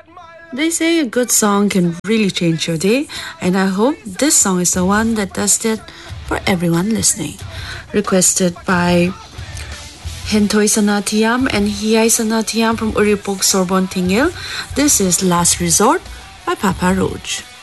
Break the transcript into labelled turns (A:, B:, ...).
A: They say a good song can really change your day, and I hope this song is the one that does that for everyone listening. Requested by Hentoi Sanatiam and Hiai Sanatiam from Uripok Sorbonne Tingil. This is Last Resort by Papa Roach.